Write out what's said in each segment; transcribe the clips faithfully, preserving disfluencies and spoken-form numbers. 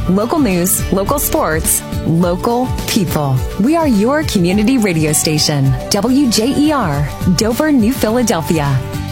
Local news, local sports, local people. We are your community radio station. W J E R, Dover, New Philadelphia.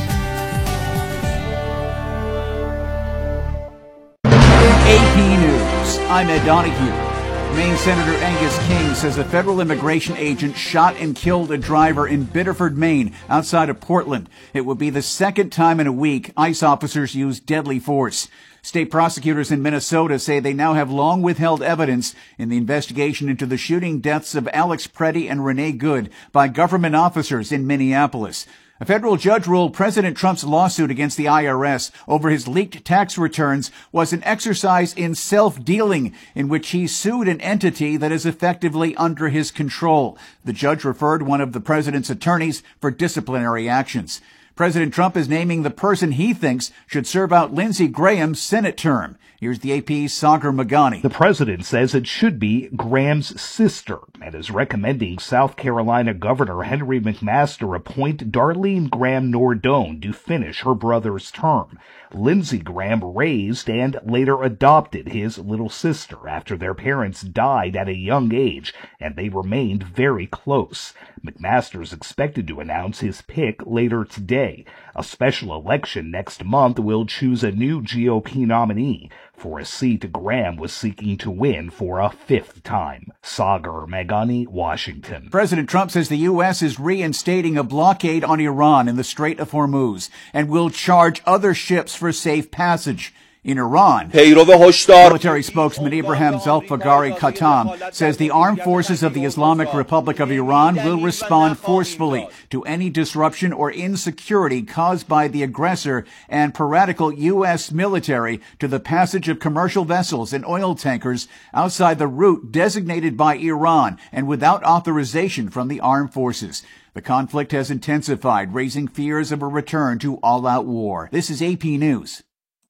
A P News. I'm Ed Donahue. Maine Senator Angus King says a federal immigration agent shot and killed a driver in Biddeford, Maine, outside of Portland. It would be the second time in a week ICE officers used deadly force. State prosecutors in Minnesota say they now have long withheld evidence in the investigation into the shooting deaths of Alex Preddy and Renee Good by government officers in Minneapolis. A federal judge ruled President Trump's lawsuit against the I R S over his leaked tax returns was an exercise in self-dealing in which he sued an entity that is effectively under his control. The judge referred one of the president's attorneys for disciplinary actions. President Trump is naming the person he thinks should serve out Lindsey Graham's Senate term. Here's the A P's Sagar Meghani. The president says it should be Graham's sister and is recommending South Carolina Governor Henry McMaster appoint Darlene Graham Nordone to finish her brother's term. Lindsey Graham raised and later adopted his little sister after their parents died at a young age, and they remained very close. McMaster is expected to announce his pick later today. A special election next month will choose a new G O P nominee for a seat Graham was seeking to win for a fifth time. Sagar Meghani, Washington. President Trump says the U S is reinstating a blockade on Iran in the Strait of Hormuz and will charge other ships for safe passage. In Iran, military spokesman Ibrahim Zulfiqari Khattam says the armed forces of the Islamic Republic of Iran will respond forcefully to any disruption or insecurity caused by the aggressor and piratical U S military to the passage of commercial vessels and oil tankers outside the route designated by Iran and without authorization from the armed forces. The conflict has intensified, raising fears of a return to all-out war. This is A P News.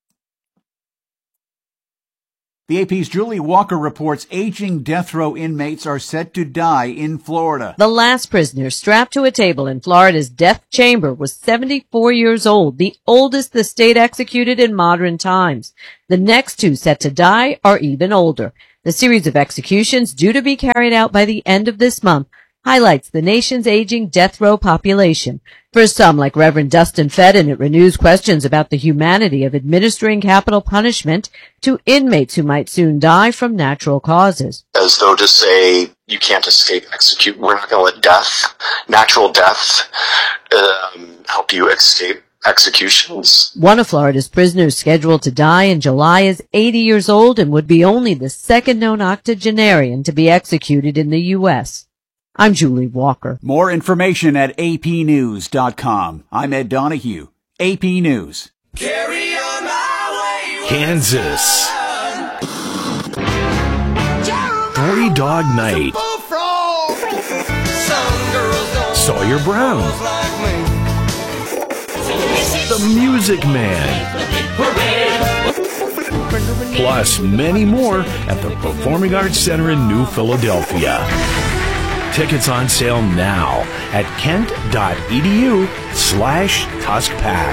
The A P's Julie Walker reports aging death row inmates are set to die in Florida. The last prisoner strapped to a table in Florida's death chamber was seventy-four years old, the oldest the state executed in modern times. The next two set to die are even older. The series of executions due to be carried out by the end of this month highlights the nation's aging death row population. For some, like Reverend Dustin Fedden, it renews questions about the humanity of administering capital punishment to inmates who might soon die from natural causes. As though to say, you can't escape execute. We're not going to let death, natural death, um, help you escape executions. One of Florida's prisoners scheduled to die in July is eighty years old and would be only the second known octogenarian to be executed in the U S I'm Julie Walker. More information at A P news dot com. I'm Ed Donahue. A P News. Carry on my way, Kansas. Three Dog Night. Sawyer Brown. The Music Man. Plus many more at the Performing Arts Center in New Philadelphia. Tickets on sale now at kent.edu slash tuskpack.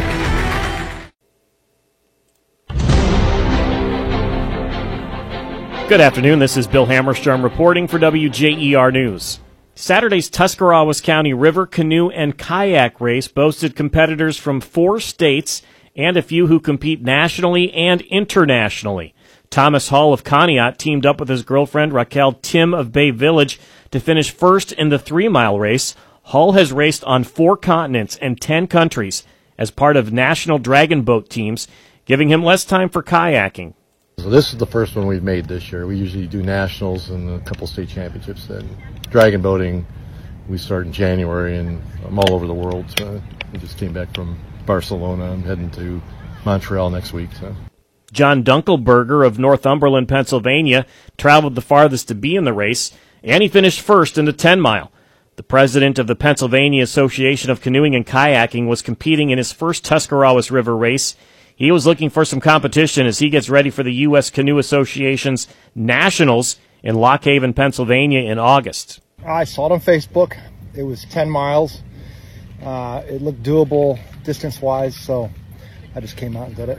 Good afternoon. This is Bill Hammerstrom reporting for W J E R News. Saturday's Tuscarawas County River Canoe and Kayak Race boasted competitors from four states and a few who compete nationally and internationally. Thomas Hall of Conneaut teamed up with his girlfriend Raquel Tim of Bay Village to finish first in the three-mile race. Hall has raced on four continents and ten countries as part of national dragon boat teams, giving him less time for kayaking. So this is the first one we've made this year. We usually do nationals and a couple state championships. Then dragon boating, we start in January, and I'm all over the world. So I just came back from Barcelona. I'm heading to Montreal next week. So. John Dunkelberger of Northumberland, Pennsylvania, traveled the farthest to be in the race, and he finished first in the ten-mile. The president of the Pennsylvania Association of Canoeing and Kayaking was competing in his first Tuscarawas River race. He was looking for some competition as he gets ready for the U S Canoe Association's Nationals in Lock Haven, Pennsylvania in August. I saw it on Facebook. It was ten miles. Uh, it looked doable distance-wise, so I just came out and did it.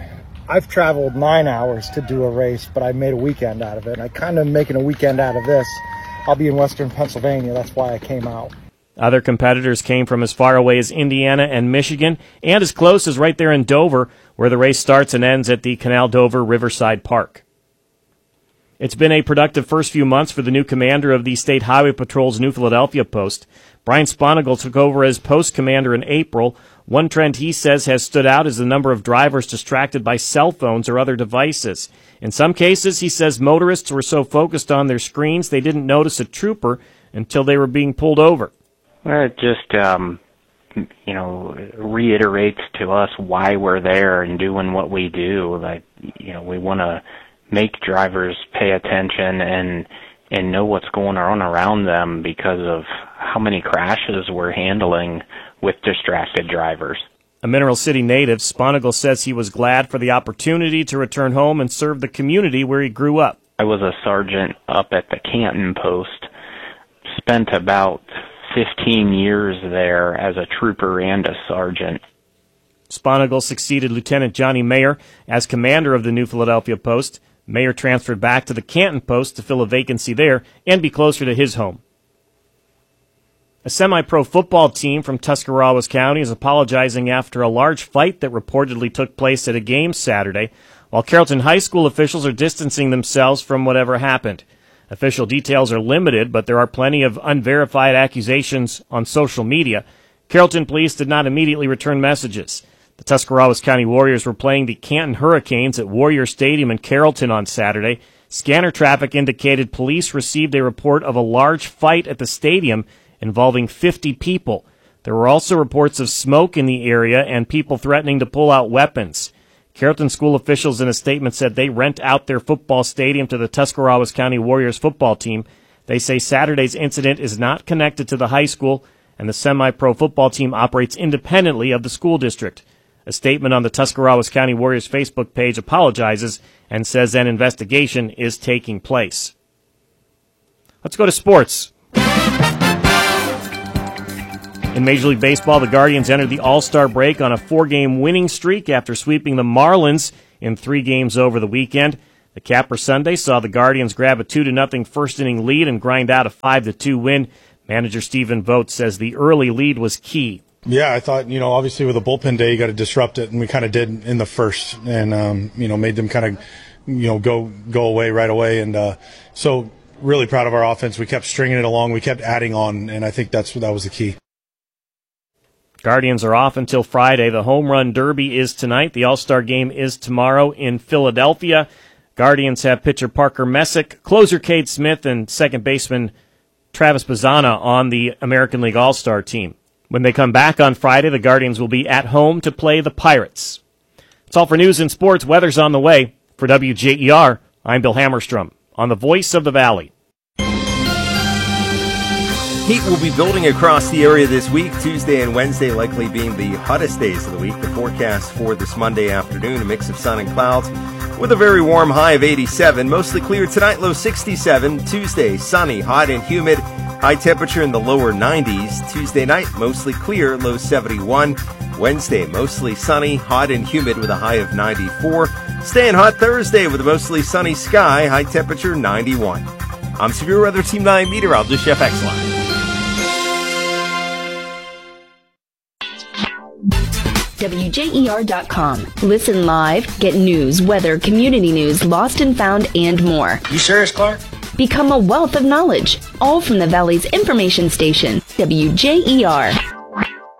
I've traveled nine hours to do a race, but I made a weekend out of it. And I kind of making a weekend out of this. I'll be in Western Pennsylvania. That's why I came out. Other competitors came from as far away as Indiana and Michigan, and as close as right there in Dover, where the race starts and ends at the Canal Dover Riverside Park. It's been a productive first few months for the new commander of the State Highway Patrol's New Philadelphia post. Brian Sponigal took over as post commander in April. One trend he says has stood out is the number of drivers distracted by cell phones or other devices. In some cases, he says motorists were so focused on their screens they didn't notice a trooper until they were being pulled over. Well, it just, um, you know, reiterates to us why we're there and doing what we do. Like, you know, we want to make drivers pay attention and and know what's going on around them because of how many crashes we're handling with distracted drivers. A Mineral City native, Sponigal says he was glad for the opportunity to return home and serve the community where he grew up. I was a sergeant up at the Canton post, spent about fifteen years there as a trooper and a sergeant. Sponigal succeeded Lieutenant Johnny Mayer as commander of the New Philadelphia post. Mayer transferred back to the Canton post to fill a vacancy there and be closer to his home. A semi-pro football team from Tuscarawas County is apologizing after a large fight that reportedly took place at a game Saturday, while Carrollton High School officials are distancing themselves from whatever happened. Official details are limited, but there are plenty of unverified accusations on social media. Carrollton police did not immediately return messages. The Tuscarawas County Warriors were playing the Canton Hurricanes at Warrior Stadium in Carrollton on Saturday. Scanner traffic indicated police received a report of a large fight at the stadium involving fifty people. There were also reports of smoke in the area and people threatening to pull out weapons. Carrollton school officials in a statement said they rent out their football stadium to the Tuscarawas County Warriors football team. They say Saturday's incident is not connected to the high school, and the semi-pro football team operates independently of the school district. A statement on the Tuscarawas County Warriors Facebook page apologizes and says an investigation is taking place. Let's go to sports. In Major League Baseball, the Guardians entered the All-Star break on a four-game winning streak after sweeping the Marlins in three games over the weekend. The capper Sunday saw the Guardians grab a two to nothing first-inning lead and grind out a five to two win. Manager Stephen Vogt says the early lead was key. Yeah, I thought, you know, obviously with a bullpen day, you got to disrupt it, and we kind of did in the first, and, um, you know, made them kind of, you know, go go away right away. And uh, so really proud of our offense. We kept stringing it along. We kept adding on, and I think that's that was the key. Guardians are off until Friday. The Home Run Derby is tonight. The All-Star Game is tomorrow in Philadelphia. Guardians have pitcher Parker Messick, closer Cade Smith, and second baseman Travis Bazzana on the American League All-Star team. When they come back on Friday, the Guardians will be at home to play the Pirates. That's all for news and sports. Weather's on the way. For W J E R, I'm Bill Hammerstrom on the Voice of the Valley. Heat will be building across the area this week, Tuesday and Wednesday likely being the hottest days of the week. The forecast for this Monday afternoon, a mix of sun and clouds with a very warm high of eighty-seven. Mostly clear tonight, low sixty-seven. Tuesday, sunny, hot and humid. High temperature in the lower nineties. Tuesday night, mostly clear, low seventy-one. Wednesday, mostly sunny, hot and humid with a high of ninety-four. Staying hot Thursday with a mostly sunny sky, high temperature ninety-one. I'm Severe Weather Team nine meteorologist Jeff Exline. W J E R dot com. Listen live, get news, weather, community news, lost and found, and more. You serious, Clark? Become a wealth of knowledge, all from the Valley's information station, W J E R.